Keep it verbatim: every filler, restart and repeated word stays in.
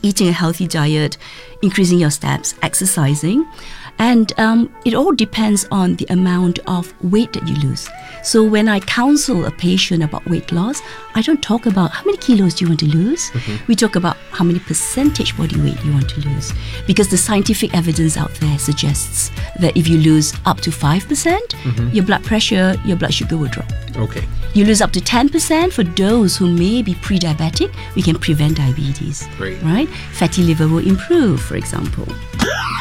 eating a healthy diet, increasing your steps, exercising. And um, it all depends on the amount of weight that you lose. So when I counsel a patient about weight loss, I don't talk about how many kilos do you want to lose. Mm-hmm. We talk about how many percentage body weight you want to lose. Because the scientific evidence out there suggests that if you lose up to five percent, mm-hmm. your blood pressure, your blood sugar will drop. Okay. You lose up to ten percent for those who may be pre-diabetic, we can prevent diabetes. Great. Right? Fatty liver will improve, for example.